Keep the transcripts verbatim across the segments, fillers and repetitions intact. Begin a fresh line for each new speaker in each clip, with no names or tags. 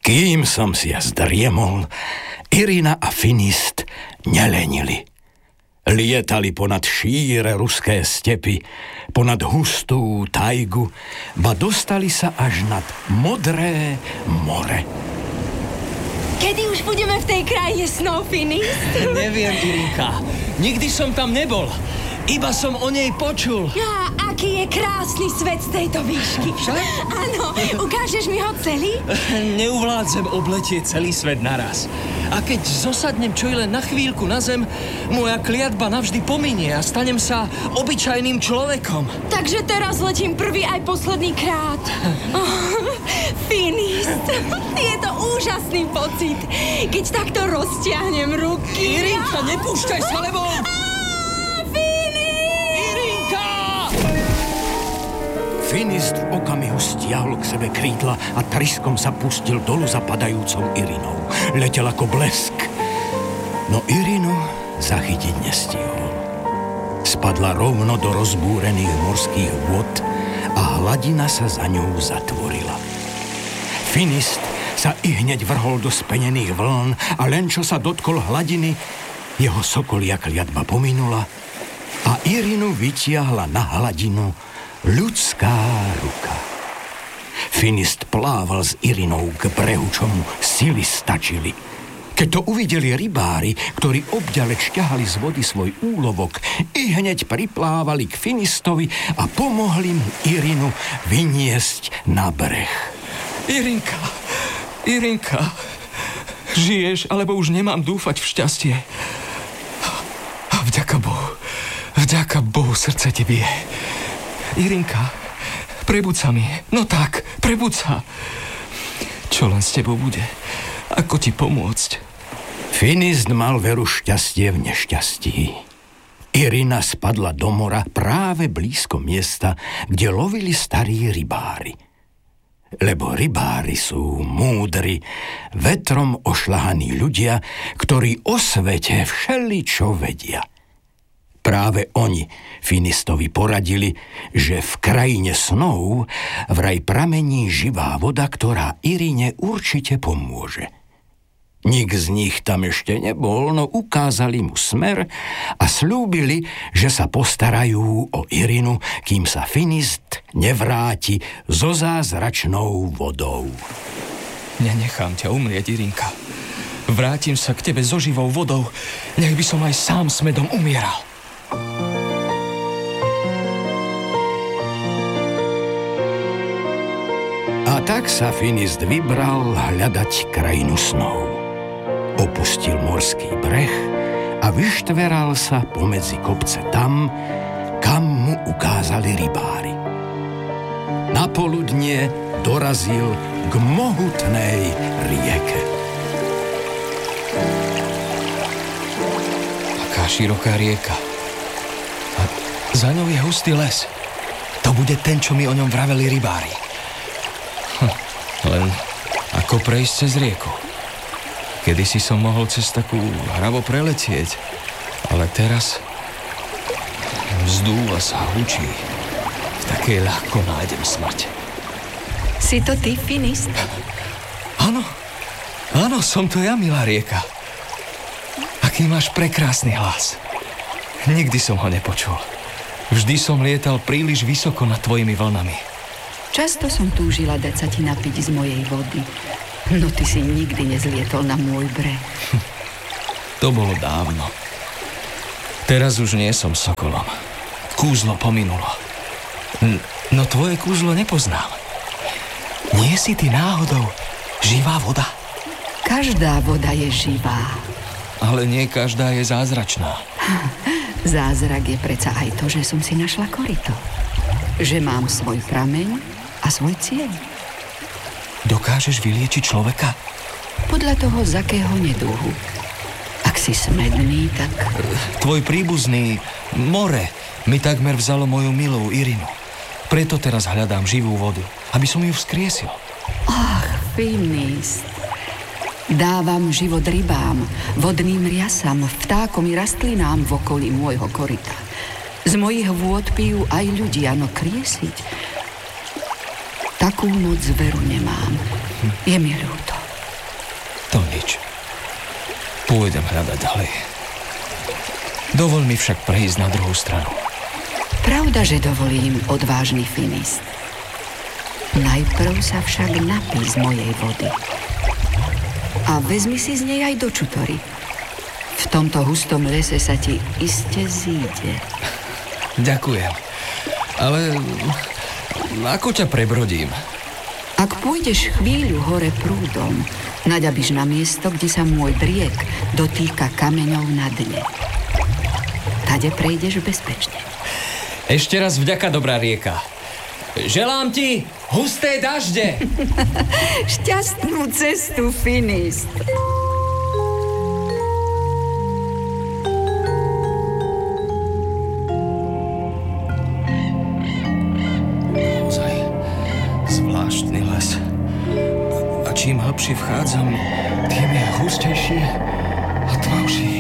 Kým som si ja zdriemol, Irina a Finist nelenili. Lietali ponad šíre ruské stepy, ponad hustú tajgu, ba dostali sa až nad modré more.
Kedy už budeme v tej krajine snov, Finist?
Neviem, Irinka. Nikdy som tam nebol. Iba som o nej počul.
Ja, aký je krásny svet z tejto výšky. Áno, ukážeš mi ho celý?
Neuvládzem obletieť celý svet naraz. A keď zosadnem čo i len na chvíľku na zem, moja kliatba navždy pominie a stanem sa obyčajným človekom.
Takže teraz letím prvý aj posledný krát. Oh, Finist, je to úžasný pocit, keď takto roztiahnem ruky.
Irinka, nepúšťaj sa, lebo...
Finist v okamihu stiahol k sebe krídla a triskom sa pustil dolu za padajúcou Irinou. Letel ako blesk. No Irinu zachytiť nestihol. Spadla rovno do rozbúrených morských vôd a hladina sa za ňou zatvorila. Finist sa ihneď vrhol do spenených vln a len čo sa dotkol hladiny, jeho sokolia kliatba pominula a Irinu vytiahla na hladinu ľudská ruka. Finist plával s Irinou k brehu, čo mu sily stačili. Keď to uvideli rybári, ktorí obďaleč ťahali z vody svoj úlovok, i hneď priplávali k Finistovi a pomohli mu Irinu vyniesť na breh.
Irinka, Irinka, žiješ, alebo už nemám dúfať v šťastie. A vďaka Bohu, vďaka Bohu srdce ti bije. Irinka, prebuď sa mi. No tak, prebuď sa. Čo len s tebou bude? Ako ti pomôcť?
Finist mal veru šťastie v nešťastí. Irina spadla do mora práve blízko miesta, kde lovili starí rybári. Lebo rybári sú múdri, vetrom ošľahaní ľudia, ktorí o svete všeličo vedia. Práve oni Finistovi poradili, že v krajine snov vraj pramení živá voda, ktorá Irine určite pomôže. Nik z nich tam ešte nebol, no ukázali mu smer a slúbili, že sa postarajú o Irinu, kým sa Finist nevráti so zázračnou vodou.
Nenechám ťa umrieť, Irinka. Vrátim sa k tebe so živou vodou, nech by som aj sám smedom umieral.
A tak sa Finist vybral hľadať krajinu snov. Opustil morský breh a vyštveral sa pomedzi kopce tam, kam mu ukázali rybári. Napoludnie dorazil k mohutnej rieke.
Aká široká rieka. A za ňou je hustý les. To bude ten, čo mi o ňom vraveli rybári. Hm, len ako prejsť cez rieku. Kedysi som mohol cez takú hravo preletieť, ale teraz vzdúva sa hučí. V takej ľahko nájdem smrť.
Si to ty, Finist?
Áno, áno, som to ja, milá rieka. Aký máš prekrásny hlas. Nikdy som ho nepočul. Vždy som lietal príliš vysoko nad tvojimi vlnami.
Často som túžila dať sa ti napiť z mojej vody, no ty si nikdy nezlietol na môj breh.
To bolo dávno. Teraz už nie som sokolom. Kúzlo pominulo. N- no tvoje kúzlo nepoznám. Nie si ty náhodou živá voda?
Každá voda je živá.
Ale nie každá je zázračná.
Zázrak je predsa aj to, že som si našla koryto. Že mám svoj prameň a svoj cieľ.
Dokážeš vyliečiť človeka?
Podľa toho, z akého nedúhu. Ak si smedný, tak...
Tvoj príbuzný more mi takmer vzalo moju milú Irinu. Preto teraz hľadám živú vodu, aby som ju vzkriesil.
Ach, Finist. Dávam život rybám, vodným riasam, vtákom i rastlinám v okolí môjho koryta. Z mojich vôd pijú aj ľudia, no kriesiť... Takú moc veru nemám. Je mi ľúto.
To nič. Pôjdem hľadať ďalej. Dovol mi však prejsť na druhú stranu.
Pravda, že dovolím, odvážny Finist. Najprv sa však napí z mojej vody. A vezmi si z nej aj do čutory. V tomto hustom lese sa ti iste zíde.
Ďakujem. Ale ako ťa prebrodím?
Ak pôjdeš chvíľu hore prúdom, naďabíš na miesto, kde sa môj driek dotýka kameňov na dne. Tade prejdeš bezpečne.
Ešte raz vďaka, dobrá rieka. Želám ti husté dažde.
Šťastnú cestu, Finist.
Naozaj zvláštny les. A čím hlbšie vchádzam, tým je hustejší a tmavší.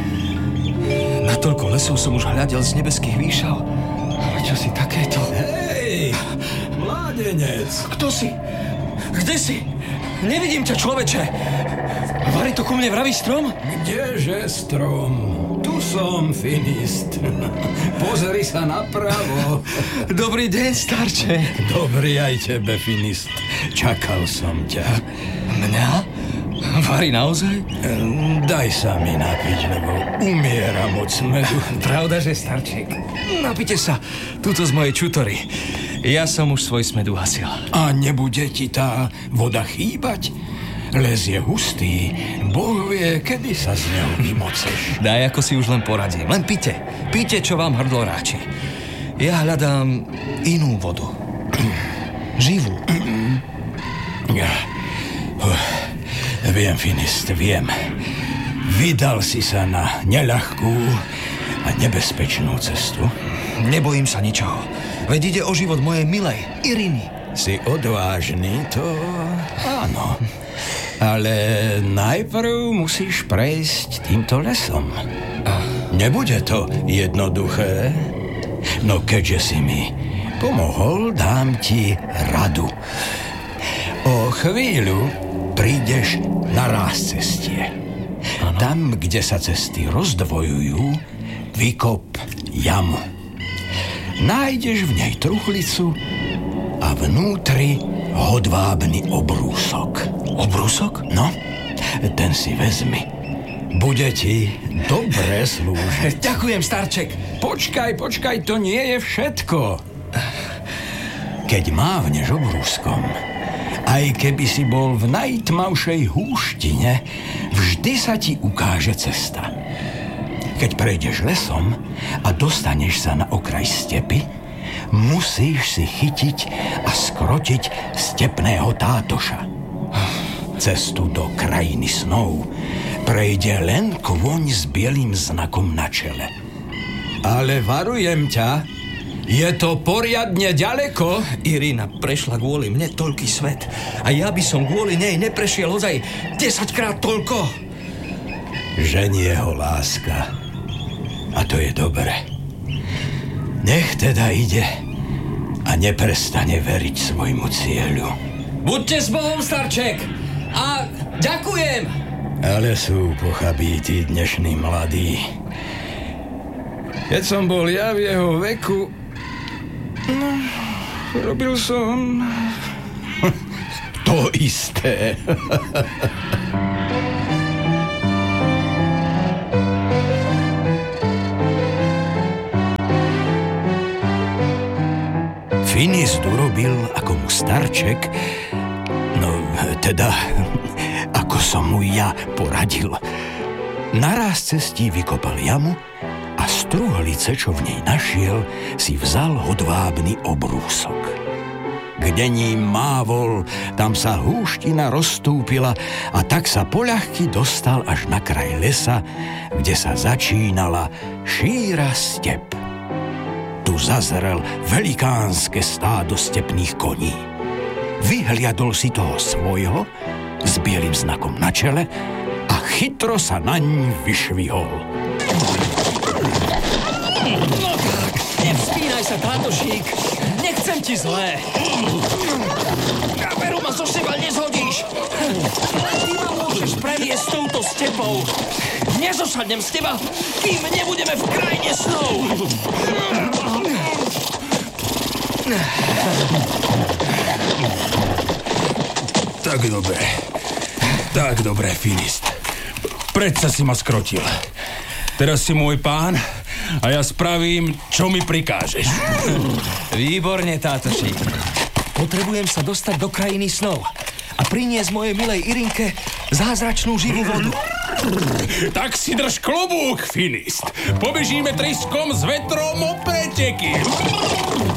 Na toľko lesov som už hľadel z nebeských výšav. Ale čo si takéto?
Hej, mládenec.
Kto si? Kde si? Nevidím ťa, človeče. Vari to ku mne vraví strom?
Kdeže strom? Tu som, Finist. Pozri sa napravo.
Dobrý deň, starče.
Dobrý aj tebe, Finist. Čakal som ťa.
Mňa? Vari naozaj?
Daj sa mi napiť, lebo umieram od smedu.
Pravda, že starček? Napite sa, tuto z mojej čutory. Ja som už svoj smed uhasil.
A nebude ti tá voda chýbať? Les je hustý. Boh vie, kedy sa z neho vymoceš.
Daj, ako si už len poradím. Len pite. Pite, čo vám hrdlo ráči. Ja hľadám inú vodu. Živú.
Ja. Uh. Viem, Finist, viem. Vydal si sa na neľahkú a nebezpečnú cestu.
Nebojím sa ničoho. Veď ide o život mojej milej, Iriny.
Si odvážny, to áno. Ale najprv musíš prejsť týmto lesom. Nebude to jednoduché. No keďže si mi pomohol, dám ti radu. O chvíľu prídeš na ráz cestie. Ano. Tam, kde sa cesty rozdvojujú, vykop jamu. Nájdeš v nej truchlicu a vnútri hodvábny obrúsok.
Obrúsok?
No, ten si vezmi. Bude ti dobre slúžiť.
Ďakujem, starček.
Počkaj, počkaj, to nie je všetko. Keď mávneš obrúskom, aj keby si bol v najtmavšej húštine, vždy sa ti ukáže cesta. Keď prejdeš lesom a dostaneš sa na okraj stepy, musíš si chytiť a skrotiť stepného tátoša. Cestu do krajiny snov prejde len kôň s bielým znakom na čele. Ale varujem ťa, je to poriadne ďaleko.
Irina prešla kvôli mne toľký svet a ja by som kvôli nej neprešiel ozaj desaťkrát toľko.
Ženie ho láska. A to je dobre. Nech teda ide a neprestane veriť svojmu cieľu.
Buďte s Bohom, starček! A ďakujem!
Ale sú pochabí tí dnešní mladí. Keď som bol ja v jeho veku, no, robil som to isté. Finist urobil, ako mu starček, no teda, ako som mu ja poradil. Naraz cestí vykopal jamu a z truhlice, čo v nej našiel, si vzal hodvábny obrúsok. Kde ním mávol, tam sa húština rozstúpila a tak sa poľahky dostal až na kraj lesa, kde sa začínala šíra step. Tu zazrel velikánske stádo stepných koní. Vyhliadol si toho svojho s bielým znakom na čele a chytro sa naň vyšvihol.
No tak, nevzpínaj sa, tátošík. Nechcem ti zlé. Kameru ma zo seba nezhodíš. Ty ma môžeš pre snov. Nezosadnem z teba, kým nebudeme v krajine snov.
Tak dobre. Tak dobre, Finist. Predsa si ma skrotil. Teraz si môj pán a ja spravím, čo mi prikážeš.
Výborne, tátoši. Potrebujem sa dostať do krajiny snov a priniesť mojej milej Irinke zázračnú živú vodu.
Tak si drž klobúk, Finist. Pobežíme triskom s vetrom o preteky.